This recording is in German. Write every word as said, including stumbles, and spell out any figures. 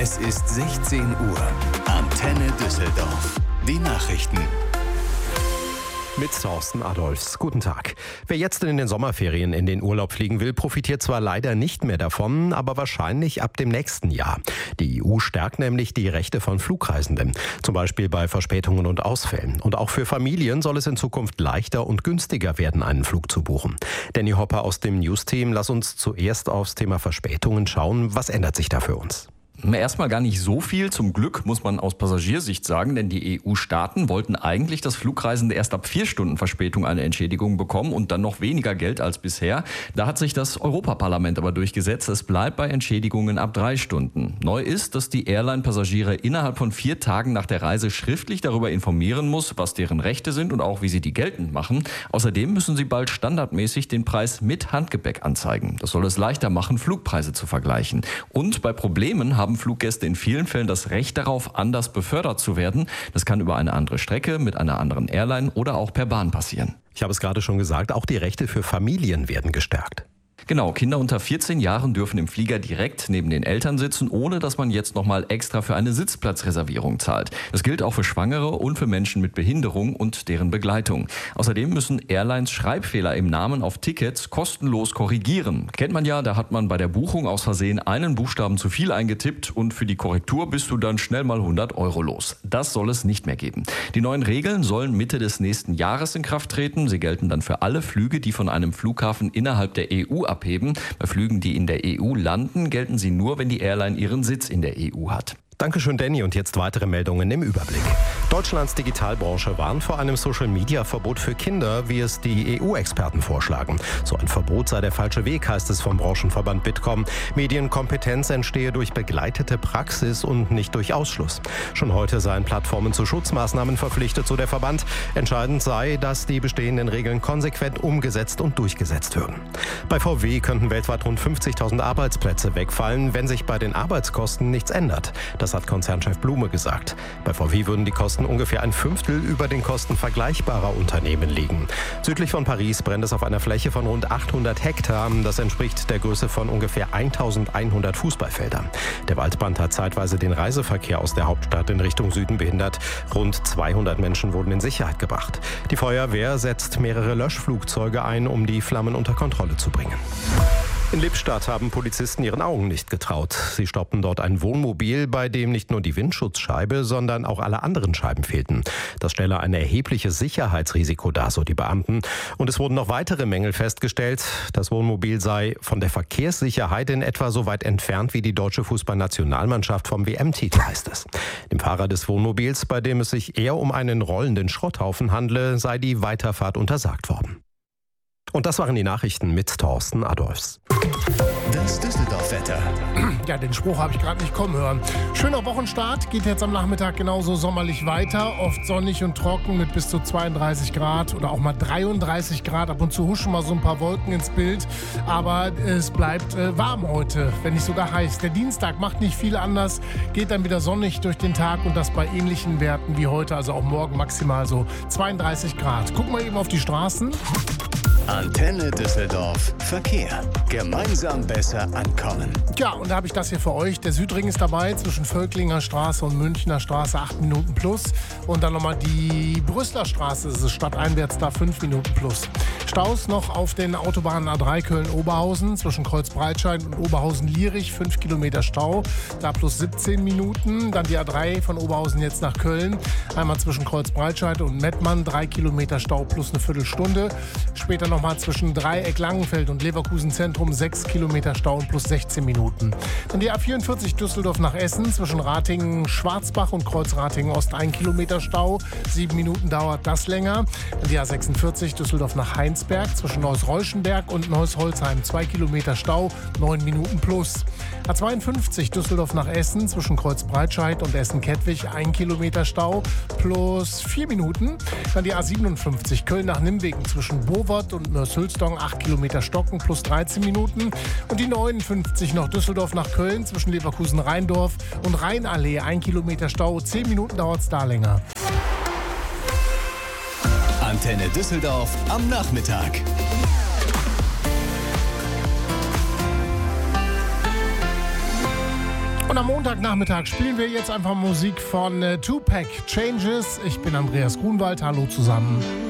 Es ist sechzehn Uhr. Antenne Düsseldorf. Die Nachrichten. Mit Thorsten Adolfs. Guten Tag. Wer jetzt in den Sommerferien in den Urlaub fliegen will, profitiert zwar leider nicht mehr davon, aber wahrscheinlich ab dem nächsten Jahr. Die E U stärkt nämlich die Rechte von Flugreisenden, zum Beispiel bei Verspätungen und Ausfällen. Und auch für Familien soll es in Zukunft leichter und günstiger werden, einen Flug zu buchen. Danny Hopper aus dem News-Team, lass uns zuerst aufs Thema Verspätungen schauen. Was ändert sich da für uns? Erstmal gar nicht so viel, zum Glück, muss man aus Passagiersicht sagen, denn die E U-Staaten wollten eigentlich, dass Flugreisende erst ab vier Stunden Verspätung eine Entschädigung bekommen und dann noch weniger Geld als bisher. Da hat sich das Europaparlament aber durchgesetzt, es bleibt bei Entschädigungen ab drei Stunden. Neu ist, dass die Airline-Passagiere innerhalb von vier Tagen nach der Reise schriftlich darüber informieren muss, was deren Rechte sind und auch wie sie die geltend machen. Außerdem müssen sie bald standardmäßig den Preis mit Handgepäck anzeigen. Das soll es leichter machen, Flugpreise zu vergleichen. Und bei Problemen haben Fluggäste in vielen Fällen das Recht darauf, anders befördert zu werden. Das kann über eine andere Strecke, mit einer anderen Airline oder auch per Bahn passieren. Ich habe es gerade schon gesagt, auch die Rechte für Familien werden gestärkt. Genau, Kinder unter vierzehn Jahren dürfen im Flieger direkt neben den Eltern sitzen, ohne dass man jetzt nochmal extra für eine Sitzplatzreservierung zahlt. Das gilt auch für Schwangere und für Menschen mit Behinderung und deren Begleitung. Außerdem müssen Airlines Schreibfehler im Namen auf Tickets kostenlos korrigieren. Kennt man ja, da hat man bei der Buchung aus Versehen einen Buchstaben zu viel eingetippt und für die Korrektur bist du dann schnell mal hundert Euro los. Das soll es nicht mehr geben. Die neuen Regeln sollen Mitte des nächsten Jahres in Kraft treten. Sie gelten dann für alle Flüge, die von einem Flughafen innerhalb der E U abheben. Bei Flügen, die in der E U landen, gelten sie nur, wenn die Airline ihren Sitz in der E U hat. Dankeschön, Danny. Und jetzt weitere Meldungen im Überblick. Deutschlands Digitalbranche warnt vor einem Social-Media-Verbot für Kinder, wie es die E U-Experten vorschlagen. So ein Verbot sei der falsche Weg, heißt es vom Branchenverband Bitkom. Medienkompetenz entstehe durch begleitete Praxis und nicht durch Ausschluss. Schon heute seien Plattformen zu Schutzmaßnahmen verpflichtet, so der Verband. Entscheidend sei, dass die bestehenden Regeln konsequent umgesetzt und durchgesetzt würden. Bei V W könnten weltweit rund fünfzigtausend Arbeitsplätze wegfallen, wenn sich bei den Arbeitskosten nichts ändert. Das hat Konzernchef Blume gesagt. Bei V W würden die Kosten ungefähr ein Fünftel über den Kosten vergleichbarer Unternehmen liegen. Südlich von Paris brennt es auf einer Fläche von rund achthundert Hektar. Das entspricht der Größe von ungefähr eintausendeinhundert Fußballfeldern. Der Waldbrand hat zeitweise den Reiseverkehr aus der Hauptstadt in Richtung Süden behindert. Rund zweihundert Menschen wurden in Sicherheit gebracht. Die Feuerwehr setzt mehrere Löschflugzeuge ein, um die Flammen unter Kontrolle zu bringen. In Lippstadt haben Polizisten ihren Augen nicht getraut. Sie stoppten dort ein Wohnmobil, bei dem nicht nur die Windschutzscheibe, sondern auch alle anderen Scheiben fehlten. Das stelle ein erhebliches Sicherheitsrisiko dar, so die Beamten. Und es wurden noch weitere Mängel festgestellt. Das Wohnmobil sei von der Verkehrssicherheit in etwa so weit entfernt wie die deutsche Fußballnationalmannschaft vom W M-Titel, heißt es. Dem Fahrer des Wohnmobils, bei dem es sich eher um einen rollenden Schrotthaufen handle, sei die Weiterfahrt untersagt worden. Und das waren die Nachrichten mit Thorsten Adolfs. Das Düsseldorf-Wetter. Ja, den Spruch habe ich gerade nicht kommen hören. Schöner Wochenstart, geht jetzt am Nachmittag genauso sommerlich weiter. Oft sonnig und trocken mit bis zu zweiunddreißig Grad oder auch mal dreiunddreißig Grad. Ab und zu huschen mal so ein paar Wolken ins Bild. Aber es bleibt äh, warm heute, wenn nicht sogar heiß. Der Dienstag macht nicht viel anders, geht dann wieder sonnig durch den Tag und das bei ähnlichen Werten wie heute. Also auch morgen maximal so zweiunddreißig Grad. Gucken wir eben auf die Straßen. Antenne Düsseldorf. Verkehr. Gemeinsam besser ankommen. Ja, und da habe ich das hier für euch. Der Südring ist dabei, zwischen Völklinger Straße und Münchner Straße acht Minuten plus. Und dann nochmal die Brüsseler Straße, das ist stadteinwärts da fünf Minuten plus. Staus noch auf den Autobahnen A drei Köln-Oberhausen, zwischen Kreuzbreitscheid und Oberhausen-Lierich, fünf Kilometer Stau, da plus siebzehn Minuten. Dann die A drei von Oberhausen jetzt nach Köln, einmal zwischen Kreuzbreitscheid und Mettmann, drei Kilometer Stau plus eine Viertelstunde. Später nochmal zwischen Dreieck Langenfeld und Leverkusen Zentrum, sechs Kilometer Stau und plus sechzehn Minuten. Dann die A vierundvierzig Düsseldorf nach Essen, zwischen Ratingen Schwarzbach und Kreuz Ratingen Ost, ein Kilometer Stau, sieben Minuten dauert das länger. Dann die A sechsundvierzig Düsseldorf nach Heinsberg, zwischen Neuss-Reuschenberg und Neuss-Holzheim, zwei Kilometer Stau, neun Minuten plus. A zweiundfünfzig Düsseldorf nach Essen, zwischen Kreuzbreitscheid und Essen-Kettwig, ein Kilometer Stau, plus vier Minuten. Dann die A siebenundfünfzig Köln nach Nimwegen, zwischen Bovert und Mörs-Hülsdong, acht Kilometer Stocken, plus dreizehn Minuten. Und die neunundfünfzig noch Düsseldorf nach Köln, zwischen Leverkusen-Rheindorf und Rheinallee, ein Kilometer Stau, zehn Minuten dauert es da länger. Antenne Düsseldorf am Nachmittag. Und am Montagnachmittag spielen wir jetzt einfach Musik von äh, Tupac, Changes. Ich bin Andreas Grunwald, hallo zusammen.